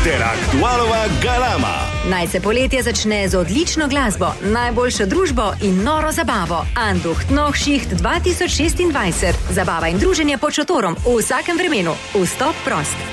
ter aktualova galama. Naj se poletje začne z odlično glasbo, najboljšo družbo in noro zabavo. Anducht Nohšicht 2026. Zabava in druženje pod šotorom v vsakem vremenu. Vstop prost.